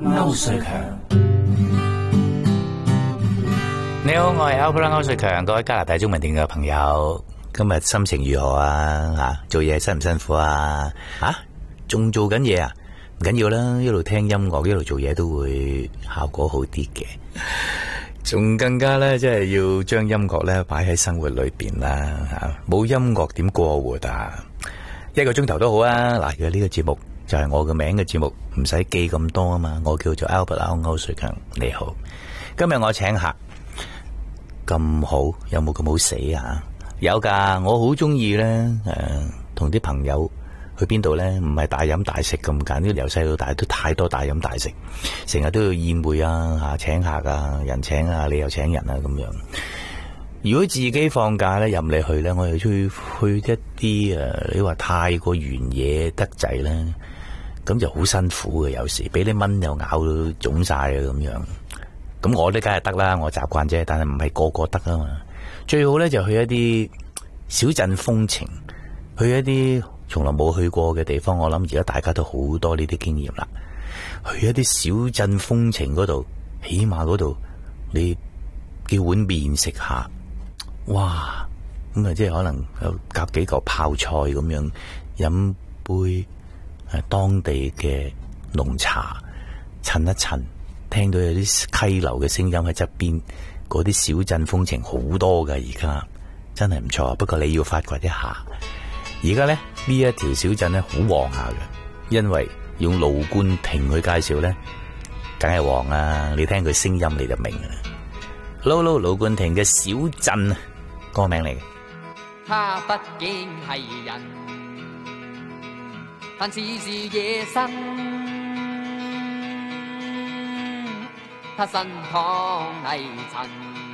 歐瑞強。 你好，我係 Albert 歐瑞強，各位加拿大中文電嘅朋友，今日心情如何啊？做嘢辛唔辛苦啊？仲做緊嘢啊？唔緊要啦，一路聽音樂一路做嘢都會效果好啲嘅。仲更加咧，即係要將音樂咧擺喺生活裏邊啦。冇音樂點過活啊？1個鐘頭都好啊。嗱，如果呢個節目就係我嘅名嘅節目，唔使記咁多啊嘛。我叫做 Albert 歐瑞強，你好。今日我請客。咁好，有冇咁好死啊？有噶，我好中意咧，同啲朋友去邊度咧，唔係大飲大食咁簡單，由細到大都太多大飲大食，成日都要宴會啊，請客啊，人請啊，你又請人啊咁樣。如果自己放假咧，任你去咧，我又中意去一啲你話太過原野得滯咧，咁就好辛苦嘅，有時俾啲蚊又咬到腫晒啊咁樣。咁我呢梗係得啦，我習慣啫，但係唔係個個得啊嘛。最好咧就去一啲小鎮風情，去一啲從來冇去過嘅地方。我諗而家大家都好多呢啲經驗啦。去一啲小鎮風情嗰度，起碼嗰度你叫碗麵食下，哇！咁啊即係可能有夾幾嚿泡菜咁樣，飲杯當地嘅濃茶，襯一襯。聽到有啲溪流嘅聲音喺側邊，嗰啲小鎮風情好多噶，而家真係唔錯。不過你要發掘一下，而家咧呢一條小鎮咧好旺下嘅，因為用盧冠廷去介紹咧，梗係旺啦。你聽佢聲音你就明啦。盧冠廷嘅小鎮歌名嚟嘅。 他畢竟係人，但似是野生。他身淌泥塵。